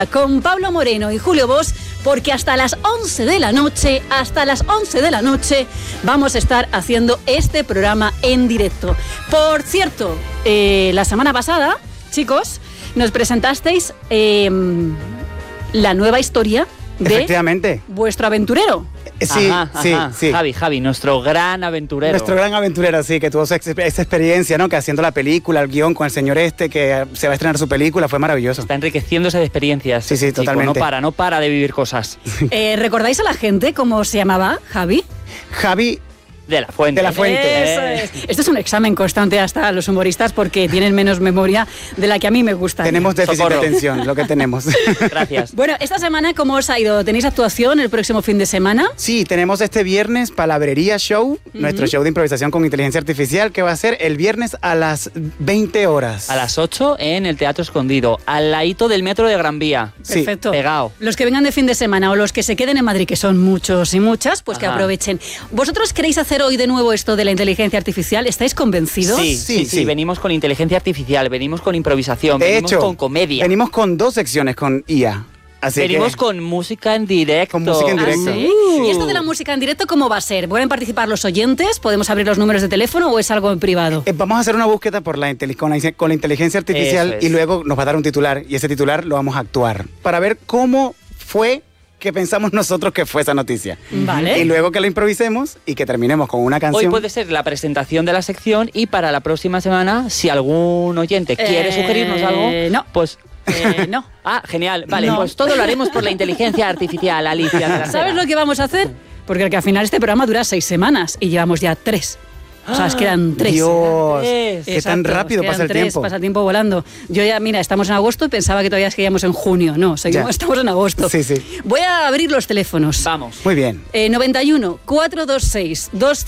Con Pablo Moreno y Julio Bosch, porque hasta las 11 de la noche, vamos a estar haciendo este programa en directo. Por cierto, la semana pasada, chicos, nos presentasteis la nueva historia de vuestro aventurero. Sí. Javi, nuestro gran aventurero. Sí, que tuvo esa experiencia, ¿no? Que haciendo la película, el guión con el señor que se va a estrenar su película, fue maravilloso. Está enriqueciéndose de experiencias. Sí, chico, totalmente. No para de vivir cosas. ¿Recordáis a la gente cómo se llamaba, Javi? Javi de la Fuente. Eso es. Esto es un examen constante hasta los humoristas porque tienen menos memoria de la que a mí me gusta. Tenemos déficit de atención, lo que tenemos. Gracias. Bueno, esta semana, ¿cómo os ha ido? ¿Tenéis actuación el próximo fin de semana? Sí, tenemos este viernes Palabrería Show, nuestro show de improvisación con inteligencia artificial, que va a ser el viernes a las 20 horas. A las 8 en el Teatro Escondido, al ladito del metro de Gran Vía. Perfecto. Sí, pegado. Los que vengan de fin de semana o los que se queden en Madrid, que son muchos y muchas, pues que aprovechen. ¿Vosotros queréis hacer hoy de nuevo esto de la inteligencia artificial? ¿Estáis convencidos? Sí. Venimos con inteligencia artificial, venimos con improvisación, venimos con comedia. Venimos con 2 secciones con IA. Venimos con música en directo. Con música en directo. ¿Sí? ¿Y esto de la música en directo cómo va a ser? ¿Pueden participar los oyentes? ¿Podemos abrir los números de teléfono o es algo en privado? Vamos a hacer una búsqueda con la inteligencia artificial y luego nos va a dar un titular y ese titular lo vamos a actuar para ver cómo fue que pensamos nosotros que fue esa noticia. Vale. Y luego que la improvisemos y que terminemos con una canción. Hoy puede ser la presentación de la sección y para la próxima semana, si algún oyente quiere sugerirnos algo, no. Pues... no. Ah, genial. Vale, pues todo lo haremos por la inteligencia artificial, Alicia. ¿Sabes lo que vamos a hacer? Porque al final este programa dura 6 semanas y llevamos ya 3. O sea, quedan 3. Dios, qué tan rápido pasa el tiempo. Pasa el tiempo volando. Yo ya, mira, estamos en agosto y pensaba que todavía seguíamos en junio. No, estamos en agosto. Sí. Voy a abrir los teléfonos. Vamos. Muy bien. 91 426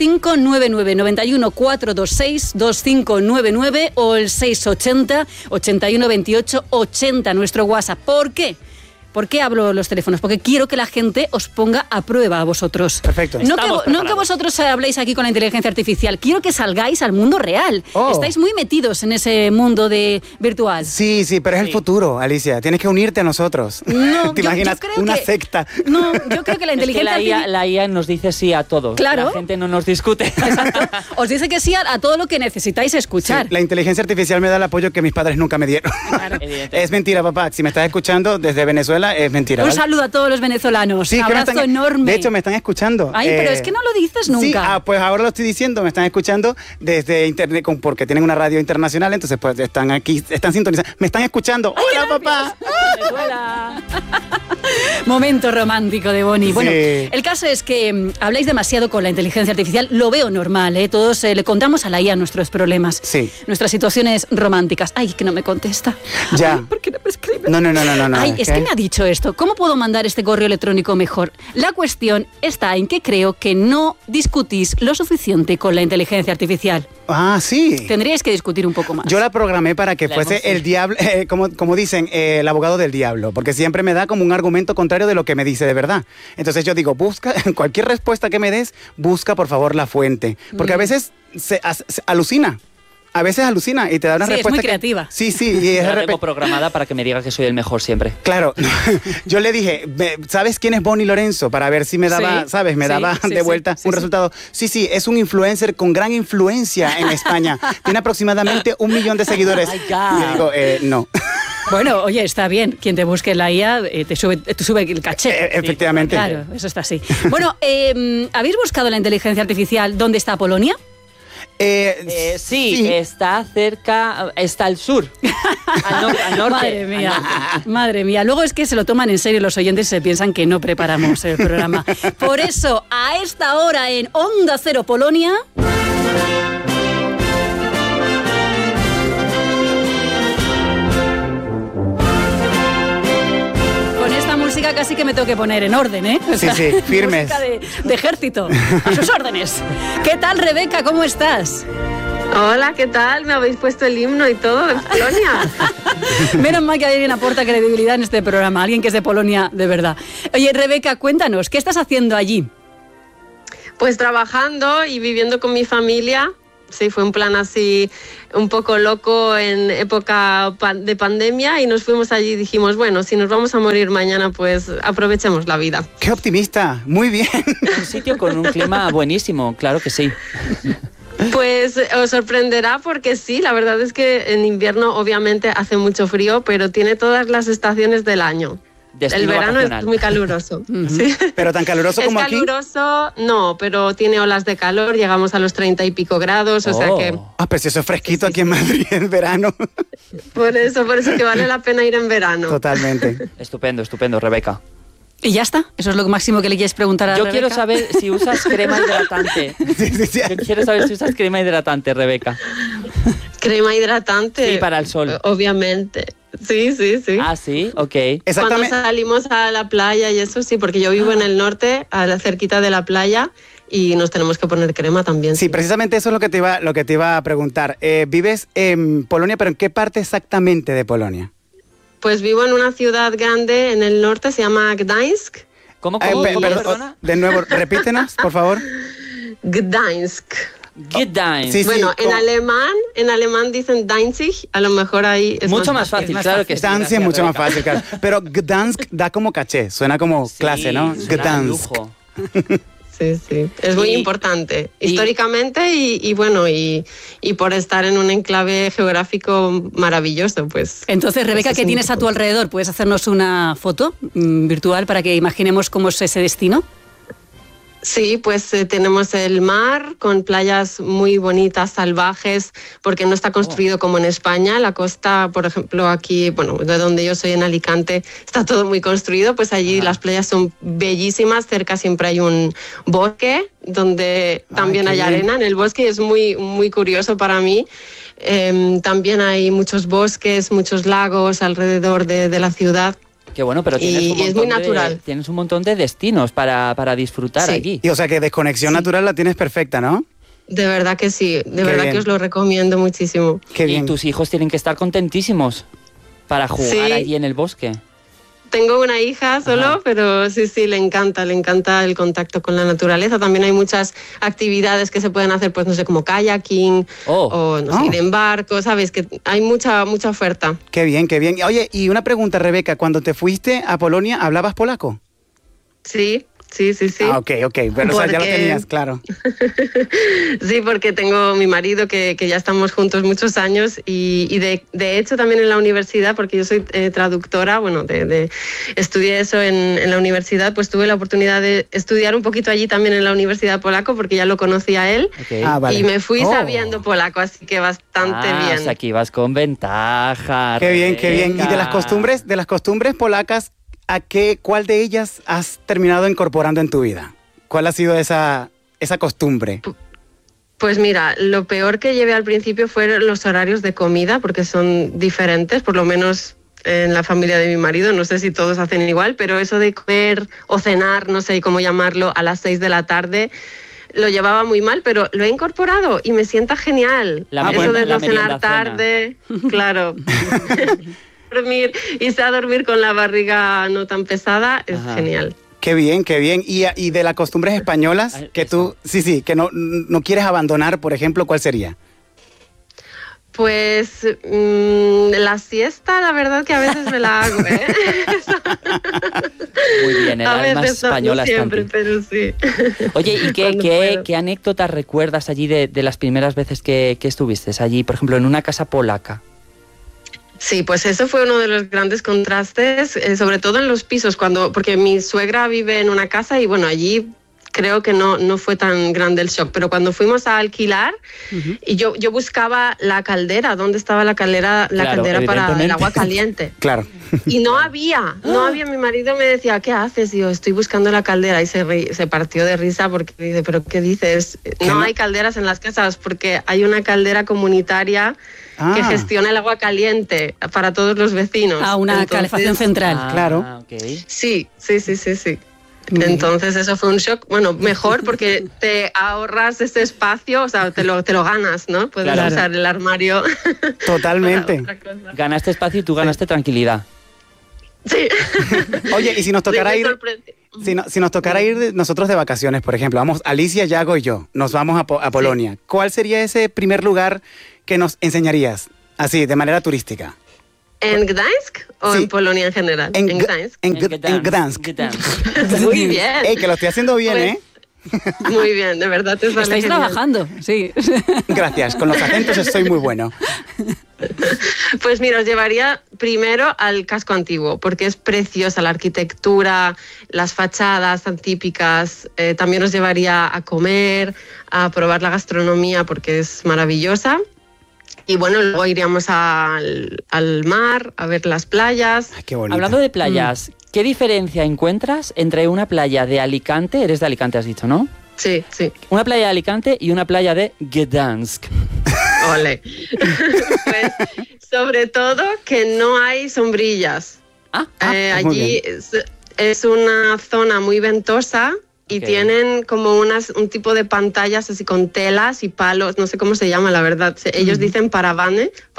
2599, 91 426 2599 o el 680 81 28 80, nuestro WhatsApp. ¿Por qué? ¿Por qué hablo los teléfonos? Porque quiero que la gente os ponga a prueba a vosotros. Perfecto. No que vosotros habléis aquí con la inteligencia artificial. Quiero que salgáis al mundo real. Estáis muy metidos en ese mundo virtual. Sí, pero es el futuro, Alicia. Tienes que unirte a nosotros. No, ¿Te imaginas una secta? No, yo creo que la inteligencia artificial... La IA nos dice sí a todo. Claro. La gente no nos discute. Exacto. Os dice que sí a todo lo que necesitáis escuchar. Sí, la inteligencia artificial me da el apoyo que mis padres nunca me dieron. Claro. Es mentira, papá. Si me estás escuchando desde Venezuela, es mentira. Un saludo a todos los venezolanos. Sí, un abrazo enorme. De hecho, me están escuchando. Ay, pero es que no lo dices nunca. Sí, pues ahora lo estoy diciendo. Me están escuchando desde internet porque tienen una radio internacional. Entonces, pues están aquí, están sintonizando. Me están escuchando. Ay, ¡hola, papá! Venezuela. Momento romántico de Bonnie. Sí. Bueno, el caso es que habláis demasiado con la inteligencia artificial. Lo veo normal, ¿eh? Todos le contamos a la IA nuestros problemas. Sí. Nuestras situaciones románticas. Ay, que no me contesta. Ya. Ay, ¿por qué no me escribe? No. Ay, es que me ha dicho esto. ¿Cómo puedo mandar este correo electrónico mejor? La cuestión está en que creo que no discutís lo suficiente con la inteligencia artificial. Ah, sí. Tendríais que discutir un poco más. Yo la programé para que fuese el diablo, como dicen, el abogado del diablo, porque siempre me da como un argumento contrario de lo que me dice de verdad. Entonces yo digo, busca, cualquier respuesta que me des, busca por favor la fuente, porque a veces se alucina. A veces alucina y te da una respuesta. Es muy creativa. Sí. Y la tengo programada para que me diga que soy el mejor siempre. Claro. Yo le dije, ¿sabes quién es Bonnie Lorenzo? Para ver si me daba, ¿sabes? Me daba de vuelta un resultado. Sí, es un influencer con gran influencia en España. Tiene aproximadamente 1 millón de seguidores. Oh my God. Y le digo, no. Bueno, oye, está bien. Quien te busque la IA te sube el caché. Efectivamente. Claro, eso está así. Bueno, ¿habéis buscado la inteligencia artificial dónde está Polonia? Sí, está cerca, está al sur, al norte. Madre mía. Luego es que se lo toman en serio los oyentes y se piensan que no preparamos el programa. Por eso, a esta hora en Onda Cero Polonia... música casi que me tengo que poner en orden, ¿eh? Sí, firmes. Música de ejército, a sus órdenes. ¿Qué tal, Rebeca? ¿Cómo estás? Hola, ¿qué tal? Me habéis puesto el himno y todo en Polonia. Menos mal que alguien aporta credibilidad en este programa, alguien que es de Polonia de verdad. Oye, Rebeca, cuéntanos, ¿qué estás haciendo allí? Pues trabajando y viviendo con mi familia. fue un plan así un poco loco en época de pandemia y nos fuimos allí y dijimos, bueno, si nos vamos a morir mañana, pues aprovechemos la vida. ¡Qué optimista! Muy bien. Un sitio con un clima buenísimo, claro que sí. Pues os sorprenderá porque sí, la verdad es que en invierno obviamente hace mucho frío, pero tiene todas las estaciones del año. Destino el verano vacacional. es muy caluroso. ¿Sí? ¿Pero tan caluroso como aquí? Es caluroso, no, pero tiene olas de calor, llegamos a los 30 y pico grados, o sea que... Ah, pues eso es fresquito aquí en Madrid en verano. Por eso que vale la pena ir en verano. Totalmente. Estupendo, Rebeca. Y ya está, eso es lo máximo que le quieres preguntar a Yo Rebeca. quiero saber si usas crema hidratante. Sí. Yo quiero saber si usas crema hidratante, Rebeca. Crema hidratante. Sí, para el sol. Obviamente. Sí. Ah, sí, ok. Cuando Exactamente. salimos a la playa y eso sí, porque yo vivo en el norte, cerquita de la playa, y nos tenemos que poner crema también. Sí, precisamente eso es lo que te iba a preguntar. Vives en Polonia, pero ¿en qué parte exactamente de Polonia? Pues vivo en una ciudad grande en el norte, se llama Gdańsk. ¿Cómo, Perdón, perdona? de nuevo, repítenos, por favor. Gdańsk. Gdańsk. Sí, Bueno, ¿cómo? en alemán dicen Danzig, a lo mejor ahí es Mucho más fácil, claro que sí. Gdansk es gracias, mucho más Rebeca. fácil, claro. Pero Gdansk da como caché, suena como Sí, clase, ¿no? suena Gdansk. lujo. Sí. Es muy Y- importante, y- históricamente y bueno, y por estar en un enclave geográfico maravilloso, pues. Entonces, Rebeca, pues ¿qué es tienes a tu alrededor? ¿Puedes hacernos una foto virtual para que imaginemos cómo es ese destino? Sí, pues tenemos el mar con playas muy bonitas, salvajes, porque no está construido como en España. La costa, por ejemplo, aquí, bueno, de donde yo soy en Alicante, está todo muy construido, pues allí las playas son bellísimas, cerca siempre hay un bosque donde también qué hay bien. arena en el bosque, y es muy, muy curioso para mí. También hay muchos bosques, muchos lagos alrededor de la ciudad. Qué bueno, pero tienes Y un es montón muy natural. tienes un montón de destinos para disfrutar Sí. allí. Y o sea que desconexión natural la tienes perfecta, ¿no? De verdad que sí, de verdad bien. que os lo recomiendo muchísimo. Qué bien. Y tus hijos tienen que estar contentísimos para jugar Sí. allí en el bosque. Tengo una hija solo, Ajá. pero sí, le encanta el contacto con la naturaleza. También hay muchas actividades que se pueden hacer, pues no sé, como kayaking o no sé, ir en barco, ¿sabes? Que hay mucha oferta. Qué bien, qué bien. Oye, y una pregunta, Rebeca, cuando te fuiste a Polonia, ¿hablabas polaco? Sí. Ah, ok, pero o sea, ya lo Porque- tenías, claro. Sí, porque tengo mi marido que ya estamos juntos muchos años y de hecho también en la universidad, porque yo soy traductora, bueno, estudié eso en la universidad, pues tuve la oportunidad de estudiar un poquito allí también en la universidad polaco porque ya lo conocía él. Ok. Ah, vale. Y me fui Oh. sabiendo polaco, así que bastante bien. O sea, que ibas con ventaja. Qué bien, qué bien. ¿Y de las Rebeca. costumbres polacas, cuál de ellas has terminado incorporando en tu vida? ¿Cuál ha sido esa costumbre? Pues mira, lo peor que llevé al principio fueron los horarios de comida, porque son diferentes, por lo menos en la familia de mi marido, no sé si todos hacen igual, pero eso de comer o cenar, no sé cómo llamarlo, a las 6 de la tarde, lo llevaba muy mal, pero lo he incorporado y me sienta genial. La Eso de la no cenar merienda-cena. tarde, claro. Irse a dormir con la barriga no tan pesada es Ajá. genial. Qué bien, qué bien. Y de las costumbres españolas Ah, que tú, que no quieres abandonar, por ejemplo, ¿cuál sería? Pues la siesta, la verdad que a veces me la hago, ¿eh? Muy bien, el A alma veces española no está en siempre, ti. pero sí. Oye, ¿y Cuando puedo. qué anécdotas recuerdas allí de las primeras veces que estuviste allí, por ejemplo, en una casa polaca? Sí, pues eso fue uno de los grandes contrastes, sobre todo en los pisos, porque mi suegra vive en una casa y bueno, allí creo que no fue tan grande el shock, pero cuando fuimos a alquilar, y yo buscaba la caldera, ¿dónde estaba la caldera Claro, para el evidentemente. agua caliente? Claro. Y no había, mi marido me decía, ¿qué haces? Y yo, estoy buscando la caldera, y se partió de risa porque dice, ¿pero qué dices? No hay calderas en las casas porque hay una caldera comunitaria que gestiona el agua caliente para todos los vecinos. A una Entonces, calefacción central. Claro. Ok. Sí. Entonces eso fue un shock, bueno, mejor porque te ahorras ese espacio, o sea, te lo ganas, ¿no? Puedes Claro. usar el armario. Totalmente. para otra cosa. Ganaste espacio y tú ganaste tranquilidad. Sí. Oye, y si nos tocara Sí, me ir, sorprende. Si nos tocara ir nosotros de vacaciones, por ejemplo, vamos, Alicia, Yago y yo, nos vamos a Polonia. ¿Cuál sería ese primer lugar que nos enseñarías, así, de manera turística? ¿En Gdańsk o en Polonia en general? En Gdańsk. En Gdańsk. Muy bien. Que lo estoy haciendo bien, Muy bien, de verdad te sale Estáis genial. trabajando, sí. Gracias, con los acentos estoy muy bueno. Pues mira, os llevaría primero al casco antiguo, porque es preciosa la arquitectura, las fachadas tan típicas. También os llevaría a comer, a probar la gastronomía, porque es maravillosa. Y bueno, luego iríamos al mar, a ver las playas. Ay, qué bonito. Hablando de playas, ¿qué diferencia encuentras entre una playa de Alicante, eres de Alicante has dicho, ¿no? Sí. Una playa de Alicante y una playa de Gdansk. Ole. Pues sobre todo que no hay sombrillas. pues muy Allí es una zona muy ventosa y Ok. tienen como un tipo de pantallas así con telas y palos, no sé cómo se llama la verdad. Ellos dicen paraban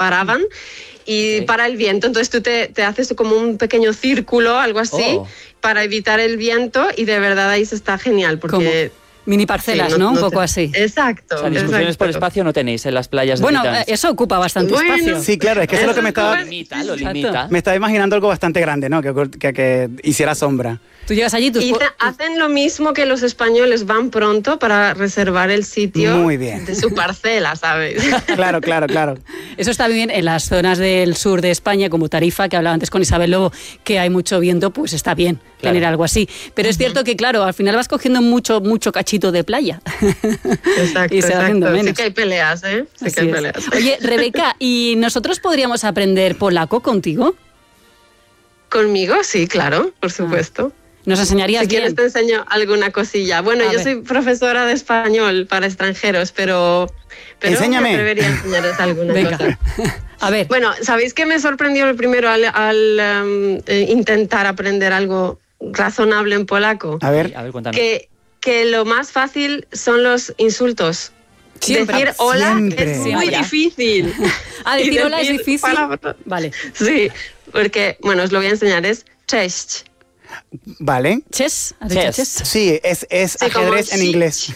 y Ok. para el viento. Entonces tú te haces como un pequeño círculo, algo así, Oh. para evitar el viento y de verdad ahí se está genial porque... Mini parcelas, Sí, ¿no? Un poco te- así. Exacto. O sea, discusiones por exacto. espacio no tenéis en las playas de Bueno, Gdansk. eso ocupa bastante Bueno. espacio. Sí, claro, es que eso es lo que me estaba... Lo limita. Me estaba imaginando algo bastante grande, ¿no? Que hiciera sombra. Tú llegas allí, Y hacen lo mismo que los españoles, van pronto para reservar el sitio Muy bien. de su parcela, ¿sabes? Claro. eso está bien en las zonas del sur de España, como Tarifa, que hablaba antes con Isabel Lobo, que hay mucho viento, pues está bien Claro. tener algo así. Pero es cierto que, claro, al final vas cogiendo mucho cachito de playa. Exacto, Y se va haciendo exacto. menos. Sí que hay peleas, ¿eh? Sí Así que hay es. peleas. Oye, Rebeca, ¿y nosotros podríamos aprender polaco contigo? Conmigo, sí, claro, por supuesto. ¿Nos enseñarías Si quieres bien? te enseño alguna cosilla. Bueno, A yo ver. soy profesora de español para extranjeros, pero Enséñame. me atrevería a enseñaros alguna Venga. cosa. A ver. Bueno, ¿sabéis qué me sorprendió el primero al intentar aprender algo razonable en polaco? A ver. A ver, cuéntanos. Que lo más fácil son los insultos. Siempre. Decir hola Siempre. es muy Siempre. difícil. Decir Y hola es decir difícil. palabras- Vale. Sí, porque, bueno, os lo voy a enseñar, es cześć. Vale. Chess. ¿Has dicho Chess. chess? Sí, es Sí, como ajedrez en sí. inglés.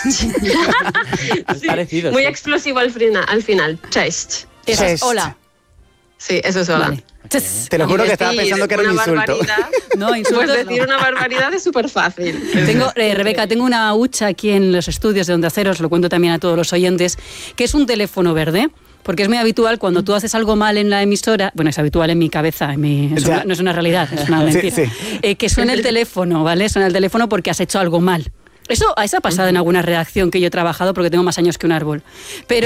Es parecido. Muy sí. explosivo al final, cześć. Eso es Chess. hola. Sí, eso es hola. Vale. Chess. Te lo juro que estaba Decir pensando que era un una insulto. barbaridad, No, insultos Pues decir no. una barbaridad es súper fácil. Rebeca, tengo una hucha aquí en los estudios de Onda Cero, os lo cuento también a todos los oyentes, que es un teléfono verde. Porque es muy habitual cuando tú haces algo mal en la emisora, bueno, es habitual en mi cabeza, eso Ya. no es una realidad, es una Sí, mentira, sí. que suene el teléfono, ¿vale? Suena el teléfono porque has hecho algo mal. Eso ha pasado en alguna redacción que yo he trabajado porque tengo más años que un árbol. Pero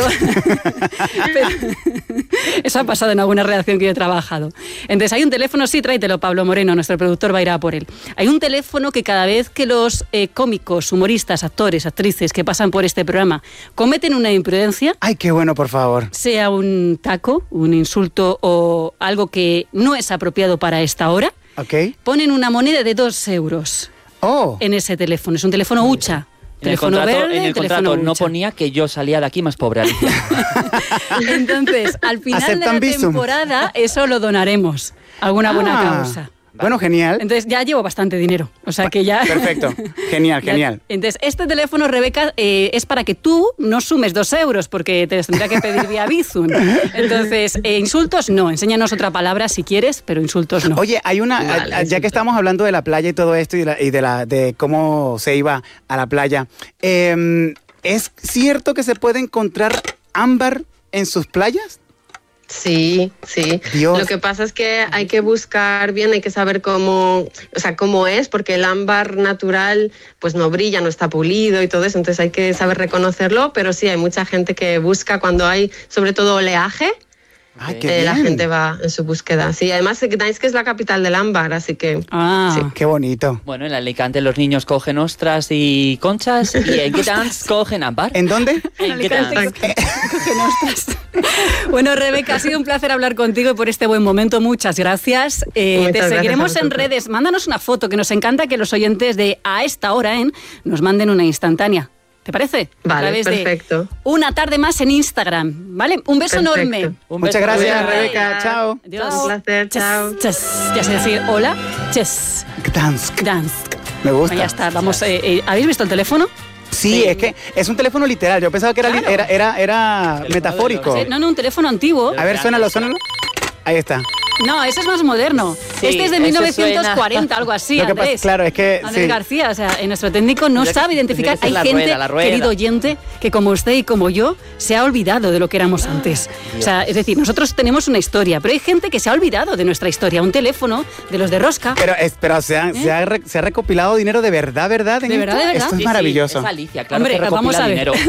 eso ha pasado en alguna redacción que yo he trabajado. Entonces hay un teléfono, sí, tráetelo, Pablo Moreno, nuestro productor va a ir a por él. Hay un teléfono que cada vez que los cómicos, humoristas, actores, actrices que pasan por este programa cometen una imprudencia, Ay, qué bueno, por favor. sea un taco, un insulto o algo que no es apropiado para esta hora, ¿Ok? ponen una moneda de 2 euros Oh. en ese teléfono. Es un teléfono hucha. En el Teléfono contrato, verde, en el teléfono contrato no hucha. ponía que yo salía de aquí más pobre, Alicia. Entonces, al final de ¿Aceptan la Bizum? temporada, eso lo donaremos a alguna buena causa. Bueno, genial. Entonces ya llevo bastante dinero, o sea que ya... Perfecto. Genial, Ya- genial. Entonces, este teléfono, Rebeca, es para que tú no sumes 2 euros, porque te los tendría que pedir vía Bizum. Entonces, insultos no. Enséñanos otra palabra si quieres, pero insultos no. Oye, hay una, Vale, ya súper. que estamos hablando de la playa y todo esto de cómo se iba a la playa, ¿es cierto que se puede encontrar ámbar en sus playas? Sí, sí. Dios. Lo que pasa es que hay que buscar bien, hay que saber cómo es, porque el ámbar natural pues no brilla, no está pulido y todo eso, entonces hay que saber reconocerlo, pero sí, hay mucha gente que busca cuando hay sobre todo oleaje, Ay, qué la bien. gente va en su búsqueda. Sí, además Gdańsk es la capital del ámbar, así que Ah, sí. Qué bonito. Bueno, en Alicante los niños cogen ostras y conchas y en Gdansk cogen ámbar. ¿En dónde? En Gdansk. cogen ostras. Bueno, Rebeca, ha sido un placer hablar contigo y por este buen momento. Muchas gracias. Te gracias seguiremos a en vosotros. redes. Mándanos una foto, que nos encanta que los oyentes de A Esta Hora nos manden una instantánea. ¿Te parece? Vale, A través perfecto. de Una Tarde Más en Instagram. ¿Vale? Un beso Perfecto. enorme. Un Muchas beso. gracias, Bye. Rebeca. Chao. Adiós. Un placer, Chess, chao. chess. Ya sé decir hola. Chess. Gdansk. Gdansk. Me gusta. Ya está, vamos. ¿Habéis visto el teléfono? Sí, es que es un teléfono literal. Yo pensaba que era metafórico. No, un teléfono antiguo. A ver, suénalo. Ahí está. No, ese es más moderno. Sí, este es de ese 1940, algo así, Lo que pasa, Andrés. claro, es que Andrés sí. García, o sea, nuestro técnico no sabe identificar. Hay la gente, rueda. querido oyente, que como usted y como yo, se ha olvidado de lo que éramos antes. O sea, es decir, nosotros tenemos una historia, pero hay gente que se ha olvidado de nuestra historia. Un teléfono de los de rosca. Pero se ha recopilado dinero de verdad. ¿De verdad, de verdad? Esto es Sí, maravilloso. es Alicia, claro. Hombre, que recopila vamos a ver. dinero.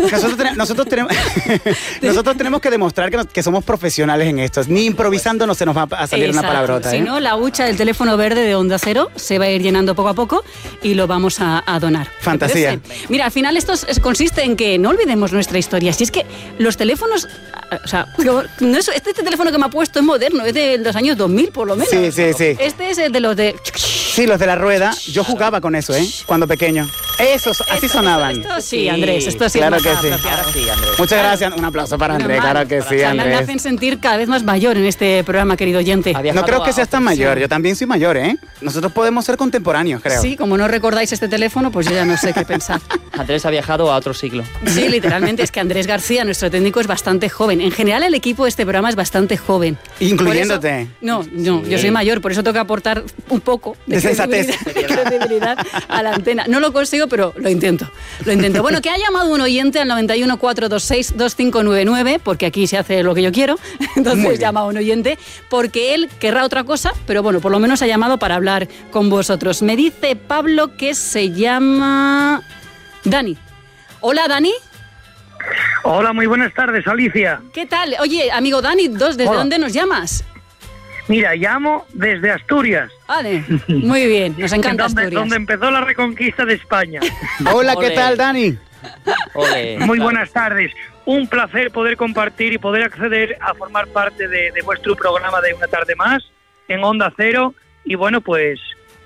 Nosotros tenemos que demostrar que somos profesionales en esto. Ni improvisando no se nos va a salir una Exacto. palabrota. Si no, la hucha del teléfono verde de Onda Cero se va a ir llenando poco a poco y lo vamos a donar. ¿Te Fantasía. parece? Mira, al final esto consiste en que no olvidemos nuestra historia. Si es que los teléfonos, o sea, no es, este teléfono que me ha puesto es moderno, es de los años 2000 por lo menos. Sí. Este es el de los de... Sí, los de la rueda. Yo jugaba con eso, cuando pequeño. Así sonaban. Esto sí, Andrés, esto sí Claro es que más sí. apropiado. Ahora sí, Andrés. Muchas gracias. Un aplauso para Andrés. Normal. Claro que sí, O sea, me Andrés. hacen sentir cada vez más mayor en este programa, querido oyente. No creo que seas tan mayor. Yo también soy mayor, ¿eh? Nosotros podemos ser contemporáneos, creo. Sí, como no recordáis este teléfono, pues yo ya no sé qué pensar. Andrés ha viajado a otro siglo. Sí, literalmente, es que Andrés García, nuestro técnico, es bastante joven. En general, el equipo de este programa es bastante joven. Incluyéndote. Por eso, no, yo soy mayor, por eso tengo que aportar un poco De sensatez. credibilidad a la antena. No lo consigo, pero lo intento. Bueno, que ha llamado un oyente al 91 426 2599, porque aquí se hace lo que yo quiero. Entonces llama a un oyente, porque él querrá otra cosa, pero bueno, por lo menos ha llamado para hablar con vosotros. Me dice Pablo que se llama Dani. Hola, Dani. Hola, muy buenas tardes, Alicia. ¿Qué tal? Oye, amigo Dani, ¿desde Hola. dónde nos llamas? Mira, llamo desde Asturias, Vale, muy bien, nos encanta Asturias. donde empezó la reconquista de España. Hola, ¿qué Ole. tal, Dani? Ole. Muy buenas tardes. Un placer poder compartir y poder acceder a formar parte de vuestro programa de Una Tarde Más en Onda Cero. Y bueno, pues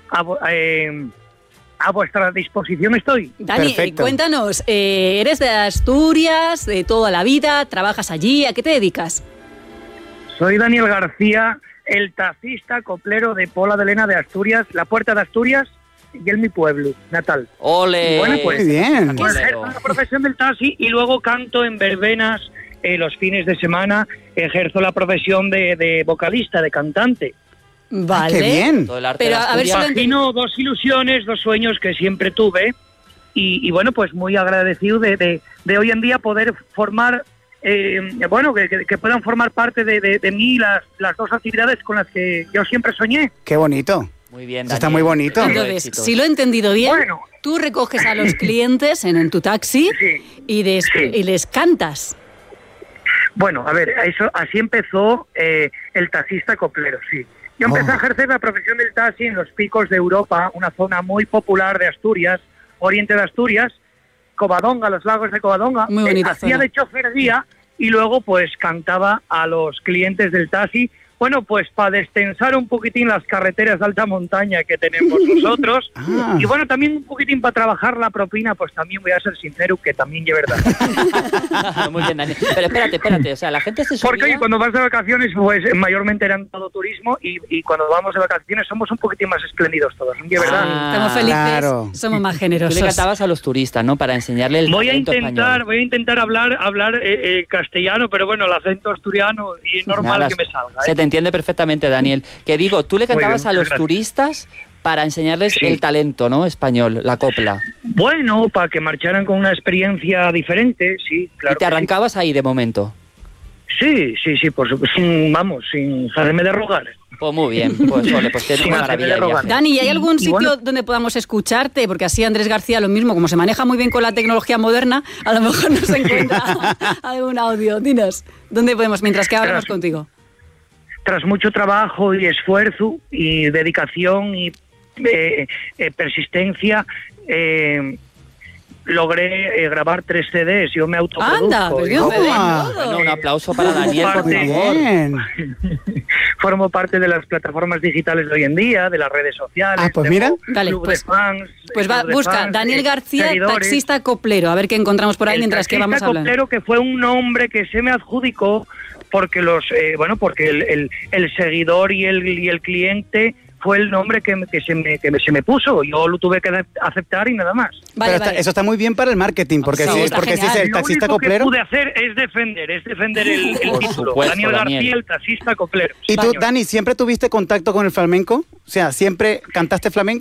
a vuestra disposición estoy. Dani, Perfecto. cuéntanos, ¿eres de Asturias, de toda la vida? ¿Trabajas allí? ¿A qué te dedicas? Soy Daniel García, el taxista coplero de Pola de Lena de Asturias, la Puerta de Asturias, y el mi pueblo natal. Ole. Bueno, pues, Muy bien. Pues ejerzo la profesión del taxi y luego canto en verbenas los fines de semana. Ejerzo la profesión de vocalista, de cantante. Vale. Qué bien. Todo el arte Pero de a ver si Asturias. lo entiendo. Imagino dos ilusiones, dos sueños que siempre tuve y bueno, pues muy agradecido de hoy en día poder formar, que puedan formar parte de mí las dos actividades con las que yo siempre soñé. Qué bonito. Muy bien, Eso está Daniel. muy bonito. Todo Entonces, éxito. si lo he entendido bien, Bueno. tú recoges a los clientes en tu taxi Sí. y les cantas. Bueno, a ver, así empezó el taxista coplero, sí. Yo empecé a ejercer la profesión del taxi en los picos de Europa, una zona muy popular de Asturias, oriente de Asturias, Covadonga, los lagos de Covadonga. Muy bonita Hacía zona. de chofer día y luego pues cantaba a los clientes del taxi. Bueno, pues para destensar un poquitín las carreteras de alta montaña que tenemos nosotros. Ah. Y bueno, también un poquitín para trabajar la propina, pues también voy a ser sincero que también es verdad. Muy bien, Daniel. Pero espérate, o sea, la gente se subía... Porque oye, cuando vas de vacaciones, pues mayormente eran todo turismo y cuando vamos de vacaciones somos un poquitín más espléndidos todos, ¿no? ¿Verdad? Estamos felices, claro. somos más Tú generosos. le cantabas a los turistas, ¿no? Para enseñarle el Voy a talento español. intentar hablar castellano, pero bueno, el acento asturiano y es normal Nada, que me salga. Se te entiende perfectamente, Daniel. Que digo, tú le Muy cantabas bien, a los gracias. turistas para enseñarles Sí. el talento, ¿no? Español, la copla. Bueno, para que marcharan con una experiencia diferente, sí, claro. Y te arrancabas ahí de momento. Sí, por supuesto, sin hacerme de rogar. Pues muy bien, pues ole, pues tienes Sí, una me maravilla de hace viaje. Dani, ¿y hay algún Y sitio bueno- donde podamos escucharte? Porque así Andrés García lo mismo, como se maneja muy bien con la tecnología moderna, a lo mejor nos encuentra algún audio. Dinos, ¿dónde podemos, mientras que hablamos Claro. contigo? Tras mucho trabajo y esfuerzo y dedicación y persistencia, logré grabar 3 CDs. Yo me autoproduzco. Anda, pues y yo me ven Bueno, un aplauso para Daniel, por Muy favor. Bien. formo parte de las plataformas digitales de hoy en día, de las redes sociales. Ah, pues tengo mira. Vale, club pues- de fans, Pues club de busca fans, Daniel García, seguidores. taxista coplero, a ver qué encontramos por ahí El mientras que vamos taxista hablando. coplero, que fue un nombre que se me adjudicó porque porque el seguidor y el cliente fue el nombre que se me puso. Yo lo tuve que aceptar y nada más. Vale, Pero eso está muy bien para el marketing, porque si es el taxista coplero. Lo único que pude hacer es defender el Por título. supuesto, Daniel García, Daniel. el taxista coplero. ¿Y tú, Dani, siempre tuviste contacto con el flamenco? O sea, ¿siempre cantaste flamenco?